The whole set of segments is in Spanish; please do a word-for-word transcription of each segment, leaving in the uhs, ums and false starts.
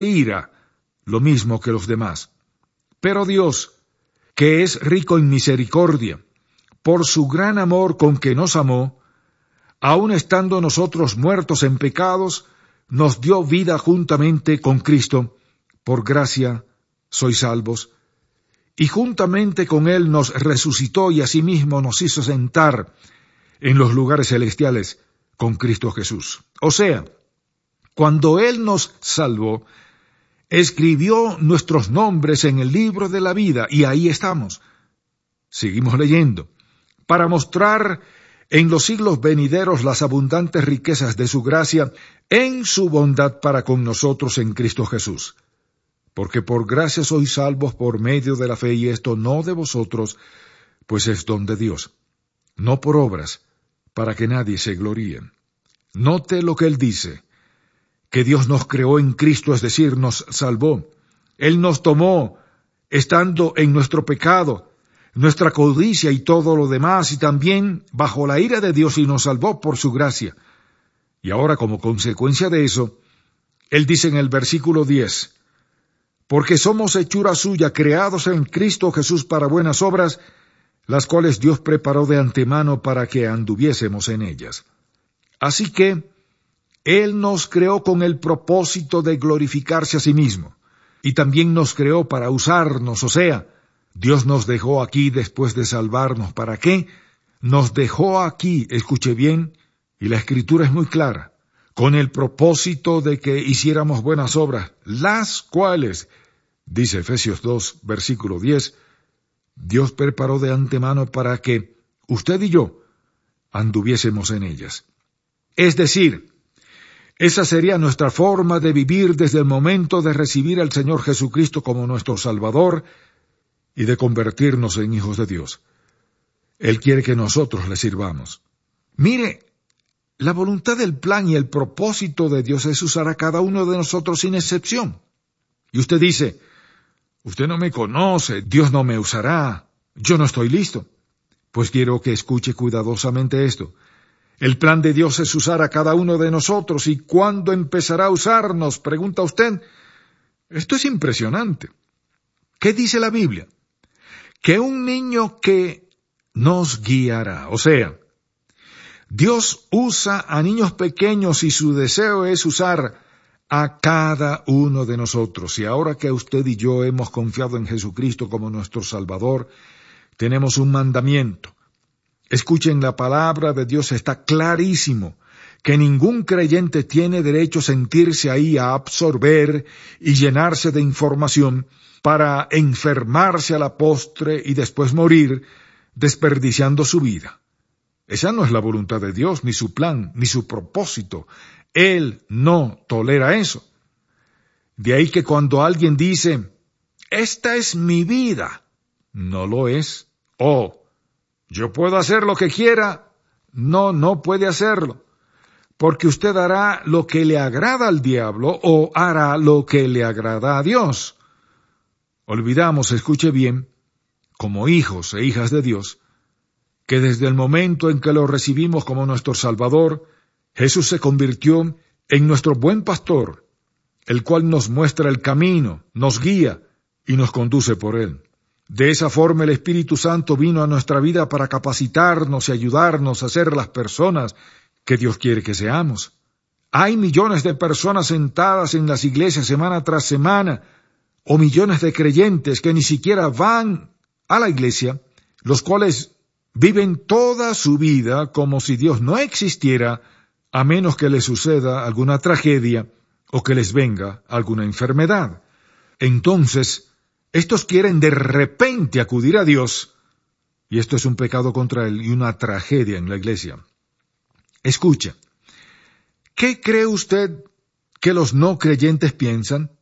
ira, lo mismo que los demás. Pero Dios, que es rico en misericordia, por su gran amor con que nos amó, aun estando nosotros muertos en pecados, nos dio vida juntamente con Cristo. Por gracia sois salvos. Y juntamente con Él nos resucitó y asimismo nos hizo sentar en los lugares celestiales con Cristo Jesús. O sea, cuando Él nos salvó, escribió nuestros nombres en el libro de la vida, y ahí estamos. Seguimos leyendo. Para mostrar en los siglos venideros las abundantes riquezas de su gracia en su bondad para con nosotros en Cristo Jesús. Porque por gracia sois salvos por medio de la fe, y esto no de vosotros, pues es don de Dios, no por obras, para que nadie se gloríe. Note lo que él dice, que Dios nos creó en Cristo, es decir, nos salvó. Él nos tomó, estando en nuestro pecado, nuestra codicia y todo lo demás, y también bajo la ira de Dios, y nos salvó por su gracia. Y ahora, como consecuencia de eso, él dice en el versículo diez, porque somos hechura suya, creados en Cristo Jesús para buenas obras, las cuales Dios preparó de antemano para que anduviésemos en ellas. Así que Él nos creó con el propósito de glorificarse a sí mismo, y también nos creó para usarnos, o sea, Dios nos dejó aquí después de salvarnos. ¿Para qué? Nos dejó aquí, escuche bien, y la Escritura es muy clara, con el propósito de que hiciéramos buenas obras, las cuales, dice Efesios dos, versículo diez, Dios preparó de antemano para que usted y yo anduviésemos en ellas. Es decir, esa sería nuestra forma de vivir desde el momento de recibir al Señor Jesucristo como nuestro Salvador y de convertirnos en hijos de Dios. Él quiere que nosotros le sirvamos. Mire, la voluntad del plan y el propósito de Dios es usar a cada uno de nosotros sin excepción. Y usted dice, usted no me conoce, Dios no me usará, yo no estoy listo. Pues quiero que escuche cuidadosamente esto. El plan de Dios es usar a cada uno de nosotros. ¿Y cuándo empezará a usarnos?, pregunta usted. Esto es impresionante. ¿Qué dice la Biblia? Que un niño que nos guiará. O sea, Dios usa a niños pequeños y su deseo es usar a cada uno de nosotros. Y ahora que usted y yo hemos confiado en Jesucristo como nuestro Salvador, tenemos un mandamiento. Escuchen, la palabra de Dios está clarísimo, que ningún creyente tiene derecho a sentirse ahí a absorber y llenarse de información para enfermarse a la postre y después morir, desperdiciando su vida. Esa no es la voluntad de Dios, ni su plan, ni su propósito. Él no tolera eso. De ahí que cuando alguien dice, esta es mi vida, no lo es. O, yo puedo hacer lo que quiera, no, no puede hacerlo. Porque usted hará lo que le agrada al diablo o hará lo que le agrada a Dios. Olvidamos, escuche bien, como hijos e hijas de Dios, que desde el momento en que lo recibimos como nuestro Salvador, Jesús se convirtió en nuestro buen pastor, el cual nos muestra el camino, nos guía y nos conduce por él. De esa forma el Espíritu Santo vino a nuestra vida para capacitarnos y ayudarnos a ser las personas que Dios quiere que seamos. Hay millones de personas sentadas en las iglesias semana tras semana, o millones de creyentes que ni siquiera van a la iglesia, los cuales viven toda su vida como si Dios no existiera, a menos que les suceda alguna tragedia o que les venga alguna enfermedad. Entonces, estos quieren de repente acudir a Dios, y esto es un pecado contra Él y una tragedia en la iglesia. Escucha, ¿qué cree usted que los no creyentes piensan?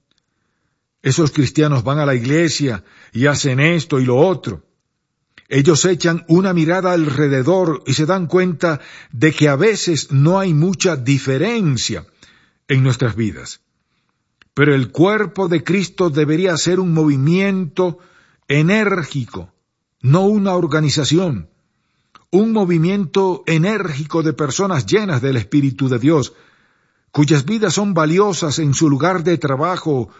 Esos cristianos van a la iglesia y hacen esto y lo otro. Ellos echan una mirada alrededor y se dan cuenta de que a veces no hay mucha diferencia en nuestras vidas. Pero el cuerpo de Cristo debería ser un movimiento enérgico, no una organización. Un movimiento enérgico de personas llenas del Espíritu de Dios, cuyas vidas son valiosas en su lugar de trabajo